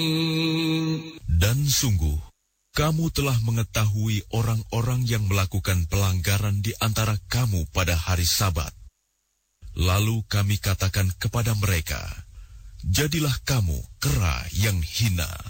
Dan sungguh, kamu telah mengetahui orang-orang yang melakukan pelanggaran di antara kamu pada hari Sabat. Lalu kami katakan kepada mereka, jadilah kamu kera yang hina.